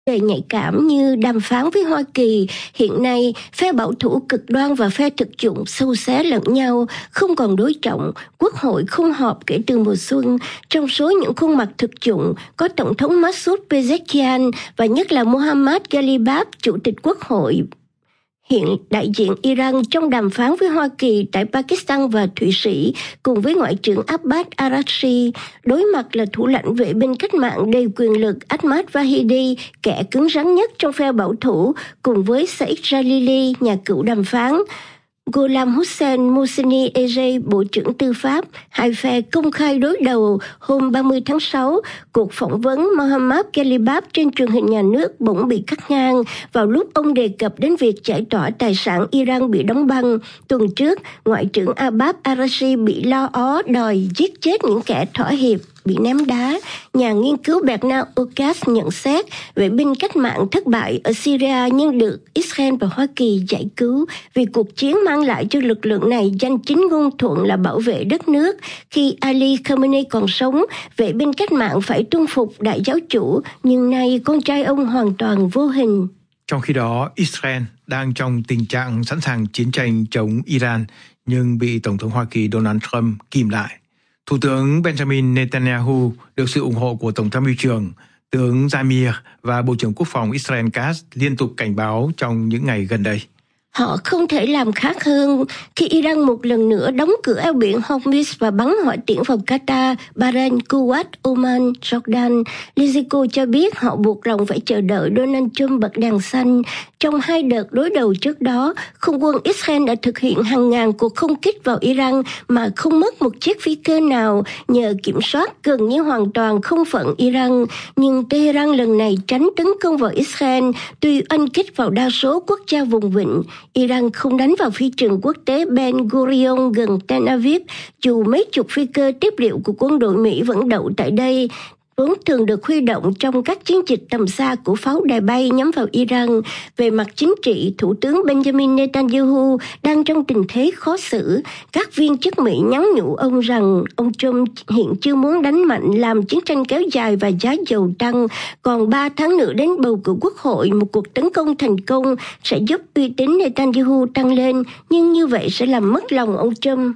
Về nhạy cảm như đàm phán với Hoa Kỳ, hiện nay phe bảo thủ cực đoan và phe thực dụng xâu xé lẫn nhau, không còn đối trọng. Quốc hội không họp kể từ mùa xuân. Trong số những khuôn mặt thực dụng có Tổng thống Masoud Pezeshkian và nhất là Mohammad Ghalibaf, Chủ tịch Quốc hội. Hiện đại diện Iran trong đàm phán với Hoa Kỳ tại Pakistan và Thụy Sĩ cùng với Ngoại trưởng Abbas Araghchi, đối mặt là thủ lãnh vệ binh cách mạng đầy quyền lực Ahmad Vahidi, kẻ cứng rắn nhất trong phe bảo thủ, cùng với Saeed Jalili, nhà cựu đàm phán, Gholam Hossein Mohseni Ejei, Bộ trưởng Tư pháp. Hai phe công khai đối đầu hôm 30 tháng 6. Cuộc phỏng vấn Mohammad Ghalibaf trên truyền hình nhà nước bỗng bị cắt ngang vào lúc ông đề cập đến việc giải tỏa tài sản Iran bị đóng băng. Tuần trước, Ngoại trưởng Abbas Araghchi bị lo ó đòi giết chết những kẻ thỏa hiệp, bị ném đá. Nhà nghiên cứu Bernard Ocas nhận xét vệ binh cách mạng thất bại ở Syria nhưng được Israel và Hoa Kỳ giải cứu vì cuộc chiến mang lại cho lực lượng này danh chính ngôn thuận là bảo vệ đất nước. Khi Ali Khamenei còn sống, vệ binh cách mạng phải tuân phục đại giáo chủ, nhưng nay con trai ông hoàn toàn vô hình. Trong khi đó, Israel đang trong tình trạng sẵn sàng chiến tranh chống Iran nhưng bị Tổng thống Hoa Kỳ Donald Trump kìm lại. Thủ tướng Benjamin Netanyahu được sự ủng hộ của Tổng tham mưu trưởng, tướng Zamir và Bộ trưởng Quốc phòng Israel Katz liên tục cảnh báo trong những ngày gần đây. Họ không thể làm khác hơn khi Iran một lần nữa đóng cửa eo biển Hormuz và bắn hỏa tiễn vào Qatar, Bahrain, Kuwait, Oman, Jordan. Liziko cho biết họ buộc lòng phải chờ đợi Donald Trump bật đèn xanh. Trong hai đợt đối đầu trước đó, không quân Israel đã thực hiện hàng ngàn cuộc không kích vào Iran mà không mất một chiếc phi cơ nào nhờ kiểm soát gần như hoàn toàn không phận Iran. Nhưng Tehran lần này tránh tấn công vào Israel, tuy oanh kích vào đa số quốc gia vùng vịnh. Iran không đánh vào phi trường quốc tế Ben Gurion gần Tel Aviv, dù mấy chục phi cơ tiếp liệu của quân đội Mỹ vẫn đậu tại đây, vốn thường được huy động trong các chiến dịch tầm xa của pháo đài bay nhắm vào Iran. Về mặt chính trị, Thủ tướng Benjamin Netanyahu đang trong tình thế khó xử. Các viên chức Mỹ nhắn nhủ ông rằng ông Trump hiện chưa muốn đánh mạnh làm chiến tranh kéo dài và giá dầu tăng. Còn 3 tháng nữa đến bầu cử quốc hội, một cuộc tấn công thành công sẽ giúp uy tín Netanyahu tăng lên, nhưng như vậy sẽ làm mất lòng ông Trump.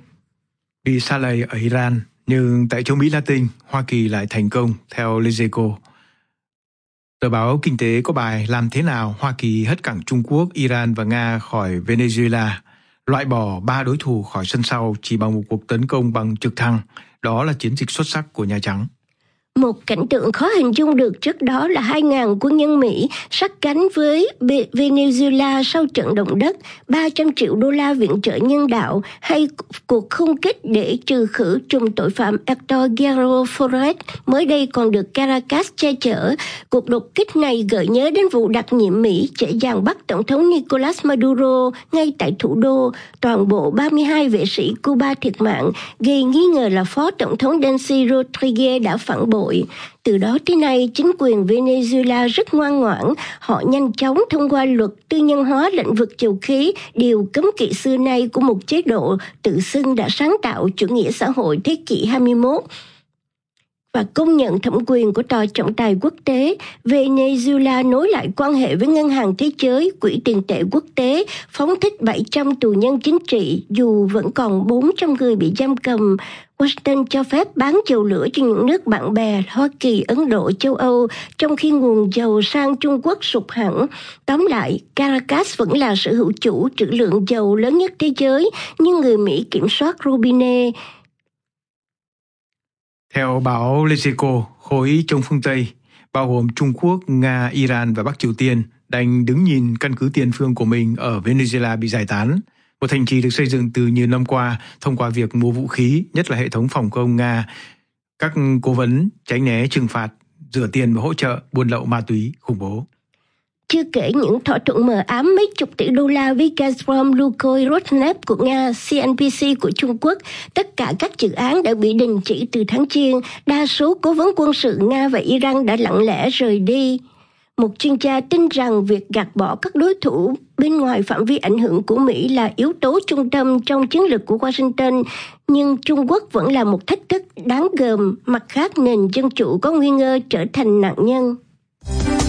Bị sa lầy ở Iran, nhưng tại châu Mỹ Latin, Hoa Kỳ lại thành công, theo Liziko. Tờ báo Kinh tế có bài làm thế nào Hoa Kỳ hất cẳng Trung Quốc, Iran và Nga khỏi Venezuela, loại bỏ 3 đối thủ khỏi sân sau chỉ bằng một cuộc tấn công bằng trực thăng. Đó là chiến dịch xuất sắc của Nhà Trắng. Một cảnh tượng khó hình dung được trước đó là 2.000 quân nhân Mỹ sát cánh với Venezuela sau trận động đất, 300 triệu đô la viện trợ nhân đạo, hay cuộc không kích để trừ khử trùm tội phạm Hector Guerrero Flores mới đây còn được Caracas che chở. Cuộc đột kích này gợi nhớ đến vụ đặc nhiệm Mỹ dễ dàng bắt Tổng thống Nicolas Maduro ngay tại thủ đô. Toàn bộ 32 vệ sĩ Cuba thiệt mạng, gây nghi ngờ là Phó Tổng thống Delcy Rodriguez đã phản bội. Từ đó tới nay, chính quyền Venezuela rất ngoan ngoãn. Họ nhanh chóng thông qua luật tư nhân hóa lĩnh vực dầu khí, điều cấm kỵ xưa nay của một chế độ tự xưng đã sáng tạo chủ nghĩa xã hội thế kỷ 21 và công nhận thẩm quyền của Tòa trọng tài quốc tế. Venezuela nối lại quan hệ với Ngân hàng Thế giới, Quỹ tiền tệ quốc tế, phóng thích 700 tù nhân chính trị, dù vẫn còn 400 người bị giam cầm. Washington cho phép bán dầu lửa cho những nước bạn bè Hoa Kỳ, Ấn Độ, châu Âu, trong khi nguồn dầu sang Trung Quốc sụt hẳn. Tóm lại, Caracas vẫn là sở hữu chủ trữ lượng dầu lớn nhất thế giới, nhưng người Mỹ kiểm soát robinet. Theo báo Liziko, khối chống phương Tây, bao gồm Trung Quốc, Nga, Iran và Bắc Triều Tiên, đành đứng nhìn căn cứ tiền phương của mình ở Venezuela bị giải tán. Một thành trì được xây dựng từ nhiều năm qua thông qua việc mua vũ khí, nhất là hệ thống phòng không Nga, các cố vấn, tránh né trừng phạt, rửa tiền và hỗ trợ buôn lậu ma túy, khủng bố. Chưa kể những thỏa thuận mờ ám mấy chục tỷ đô la với Gazprom, Lukoil, Rosneft của Nga, CNPC của Trung Quốc, tất cả các dự án đã bị đình chỉ từ tháng Giêng. Đa số cố vấn quân sự Nga và Iran đã lặng lẽ rời đi. Một chuyên gia tin rằng việc gạt bỏ các đối thủ bên ngoài phạm vi ảnh hưởng của Mỹ là yếu tố trung tâm trong chiến lược của Washington, nhưng Trung Quốc vẫn là một thách thức đáng gờm. Mặt khác, nền dân chủ có nguy cơ trở thành nạn nhân.